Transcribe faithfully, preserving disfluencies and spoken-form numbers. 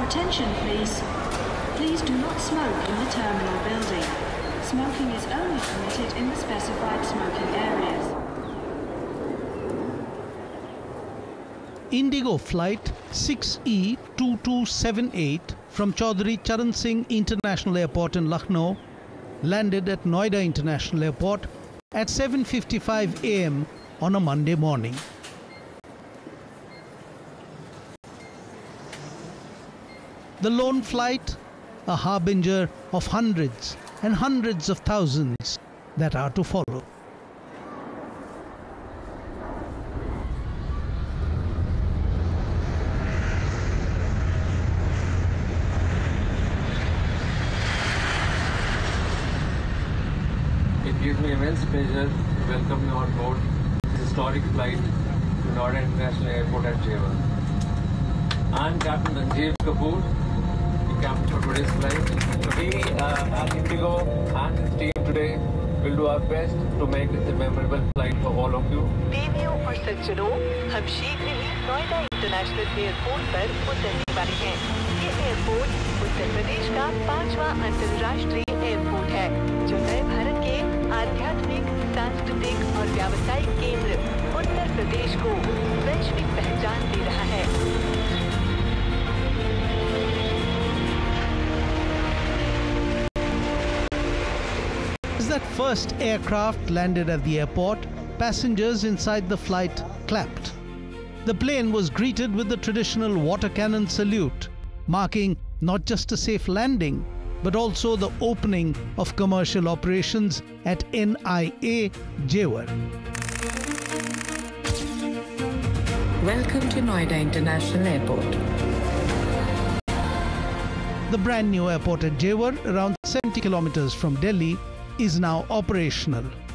Attention please. Please do not smoke in the terminal building. Smoking is only permitted in the specified smoking areas. Indigo Flight six E two two seven eight from Chaudhry Charan Singh International Airport in Lucknow landed at Noida International Airport at seven fifty-five A M on a Monday morning. The lone flight, a harbinger of hundreds and hundreds of thousands that are to follow. It gives me immense pleasure to welcome you on board this historic flight to Noida International Airport at Jewar. I am Captain Ranjiv Kapoor, the captain for today's flight. We uh, at Indigo and his team today will do our best to make this a memorable flight for all of you. देवियों और सज्जनों, हम शीघ्र ही Noida international airport पर उतरने वाले हैं। ये एयरपोर्ट उत्तर प्रदेश का पांचवा अंतर्राष्ट्रीय एयरपोर्ट है, जो नए भारत के आध्यात्मिक, सांस्कृतिक और व्यावसायिक केंद्र उत्तर प्रदेश को वैश्विक पहचान दे रहा है। As that first aircraft landed at the airport, passengers inside the flight clapped. The plane was greeted with the traditional water cannon salute, marking not just a safe landing, but also the opening of commercial operations at N I A Jewar. Welcome to Noida International Airport. The brand new airport at Jewar, around seventy kilometers from Delhi, is now operational.